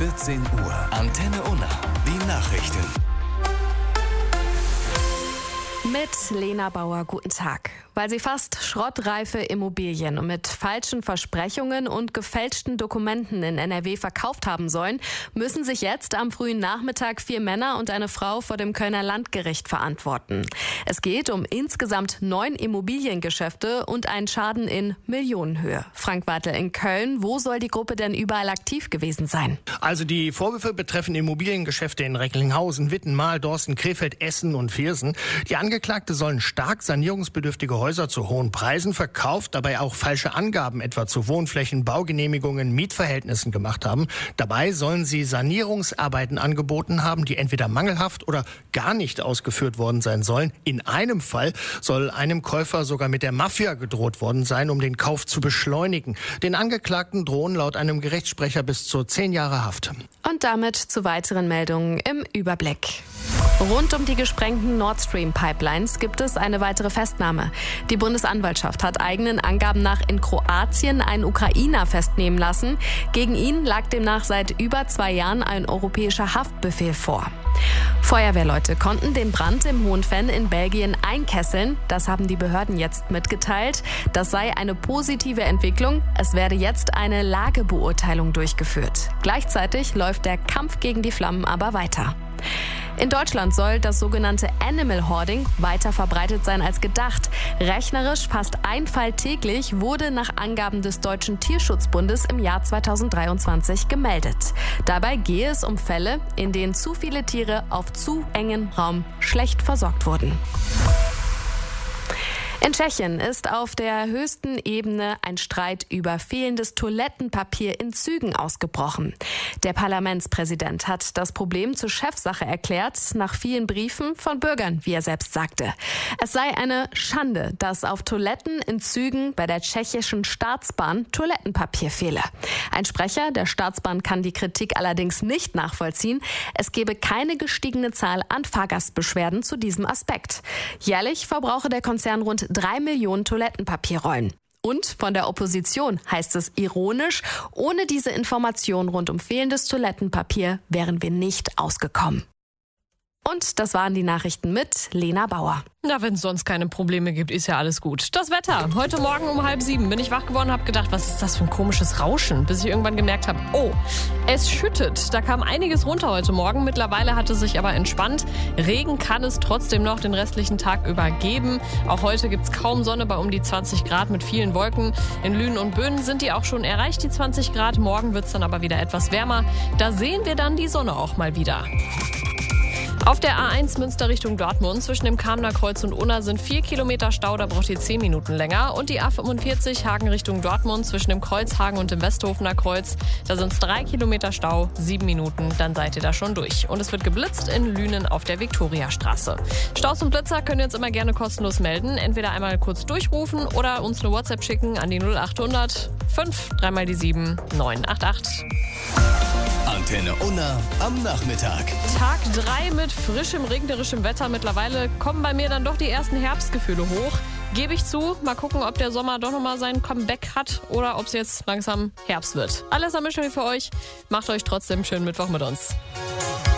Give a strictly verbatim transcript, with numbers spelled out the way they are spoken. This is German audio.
vierzehn Uhr. Antenne Unna. Die Nachrichten. Mit Lena Bauer, guten Tag. Weil sie fast schrottreife Immobilien mit falschen Versprechungen und gefälschten Dokumenten in N R W verkauft haben sollen, müssen sich jetzt am frühen Nachmittag vier Männer und eine Frau vor dem Kölner Landgericht verantworten. Es geht um insgesamt neun Immobiliengeschäfte und einen Schaden in Millionenhöhe. Frank Wartel in Köln, wo soll die Gruppe denn überall aktiv gewesen sein? Also die Vorwürfe betreffen Immobiliengeschäfte in Recklinghausen, Wittenmal, Dorsten, Krefeld, Essen und Viersen. Die Angeklagte sollen stark sanierungsbedürftige Häuser zu hohen Preisen verkauft, dabei auch falsche Angaben etwa zu Wohnflächen, Baugenehmigungen, Mietverhältnissen gemacht haben. Dabei sollen sie Sanierungsarbeiten angeboten haben, die entweder mangelhaft oder gar nicht ausgeführt worden sein sollen. In einem Fall soll einem Käufer sogar mit der Mafia gedroht worden sein, um den Kauf zu beschleunigen. Den Angeklagten drohen laut einem Gerichtssprecher bis zu zehn Jahre Haft. Und damit zu weiteren Meldungen im Überblick. Rund um die gesprengten Nord Stream Pipelines gibt es eine weitere Festnahme. Die Bundesanwaltschaft hat eigenen Angaben nach in Kroatien einen Ukrainer festnehmen lassen. Gegen ihn lag demnach seit über zwei Jahren ein europäischer Haftbefehl vor. Feuerwehrleute konnten den Brand im Hohenfenn in Belgien einkesseln. Das haben die Behörden jetzt mitgeteilt. Das sei eine positive Entwicklung. Es werde jetzt eine Lagebeurteilung durchgeführt. Gleichzeitig läuft der Kampf gegen die Flammen aber weiter. In Deutschland soll das sogenannte Animal Hoarding weiter verbreitet sein als gedacht. Rechnerisch fast ein Fall täglich wurde nach Angaben des Deutschen Tierschutzbundes im Jahr zweitausenddreiundzwanzig gemeldet. Dabei gehe es um Fälle, in denen zu viele Tiere auf zu engem Raum schlecht versorgt wurden. In Tschechien ist auf der höchsten Ebene ein Streit über fehlendes Toilettenpapier in Zügen ausgebrochen. Der Parlamentspräsident hat das Problem zur Chefsache erklärt, nach vielen Briefen von Bürgern, wie er selbst sagte. Es sei eine Schande, dass auf Toiletten in Zügen bei der tschechischen Staatsbahn Toilettenpapier fehle. Ein Sprecher der Staatsbahn kann die Kritik allerdings nicht nachvollziehen. Es gebe keine gestiegene Zahl an Fahrgastbeschwerden zu diesem Aspekt. Jährlich verbrauche der Konzern rund drei Millionen Toilettenpapierrollen. Und von der Opposition heißt es ironisch, ohne diese Information rund um fehlendes Toilettenpapier wären wir nicht ausgekommen. Und das waren die Nachrichten mit Lena Bauer. Na, wenn es sonst keine Probleme gibt, ist ja alles gut. Das Wetter. Heute Morgen um halb sieben bin ich wach geworden und habe gedacht, was ist das für ein komisches Rauschen? Bis ich irgendwann gemerkt habe, oh, es schüttet. Da kam einiges runter heute Morgen. Mittlerweile hat es sich aber entspannt. Regen kann es trotzdem noch den restlichen Tag über geben. Auch heute gibt es kaum Sonne bei um die zwanzig Grad mit vielen Wolken. In Lünen und Böen sind die auch schon erreicht, die zwanzig Grad. Morgen wird es dann aber wieder etwas wärmer. Da sehen wir dann die Sonne auch mal wieder. Auf der A eins Münster Richtung Dortmund zwischen dem Kamener Kreuz und Unna sind vier Kilometer Stau, da braucht ihr zehn Minuten länger. Und die A fünfundvierzig Hagen Richtung Dortmund zwischen dem Kreuzhagen und dem Westhofener Kreuz, da sind es drei Kilometer Stau, sieben Minuten, dann seid ihr da schon durch. Und es wird geblitzt in Lünen auf der Viktoriastraße. Staus und Blitzer könnt ihr jetzt immer gerne kostenlos melden. Entweder einmal kurz durchrufen oder uns eine WhatsApp schicken an die null acht hundert fünf drei mal die sieben neun acht acht. Antenne Unna am Nachmittag. Tag drei mit frischem, regnerischem Wetter. Mittlerweile kommen bei mir dann doch die ersten Herbstgefühle hoch. Gebe ich zu. Mal gucken, ob der Sommer doch nochmal sein Comeback hat oder ob es jetzt langsam Herbst wird. Alles am Mischung für euch. Macht euch trotzdem einen schönen Mittwoch mit uns.